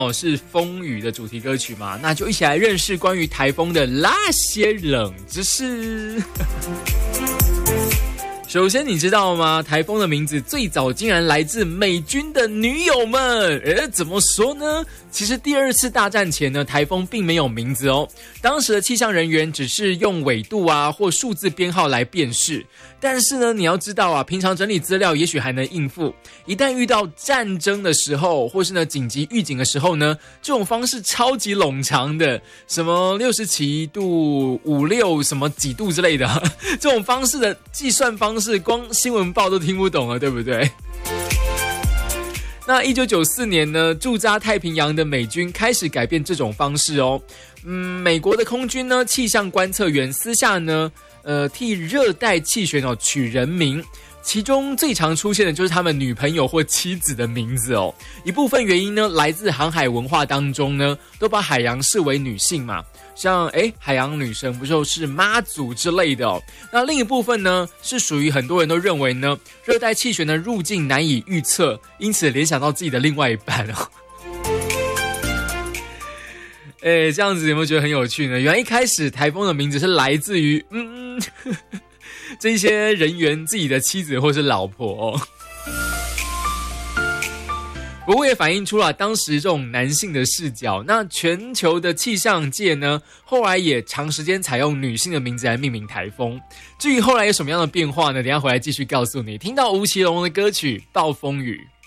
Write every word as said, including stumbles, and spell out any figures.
哦，是风雨的主题歌曲嘛？那就一起来认识关于台风的那些冷知识。首先，你知道吗？台风的名字最早竟然来自美军的女友们。诶，怎么说呢？其实第二次大战前呢，台风并没有名字哦。当时的气象人员只是用纬度啊或数字编号来辨识。但是呢，你要知道啊，平常整理资料也许还能应付，一旦遇到战争的时候，或是呢紧急预警的时候呢，这种方式超级冗长的，什么六十七度、五六什么几度之类的，这种方式的计算方式，光新闻报都听不懂了，对不对？那一九九四年呢，驻扎太平洋的美军开始改变这种方式哦。嗯，美国的空军呢，气象观测员私下呢，呃，替热带气旋哦取人名，其中最常出现的就是他们女朋友或妻子的名字哦。一部分原因呢，来自航海文化当中呢，都把海洋视为女性嘛。像诶海洋女神不就是妈祖之类的哦。那另一部分呢，是属于很多人都认为呢，热带气旋的入境难以预测，因此联想到自己的另外一半哦。诶这样子有没有觉得很有趣呢？原来一开始台风的名字是来自于嗯嗯这些人员自己的妻子或是老婆哦。不过也反映出了当时这种男性的视角。那全球的气象界呢，后来也长时间采用女性的名字来命名台风。至于后来有什么样的变化呢？等一下回来继续告诉你。听到吴奇隆的歌曲《暴风雨》。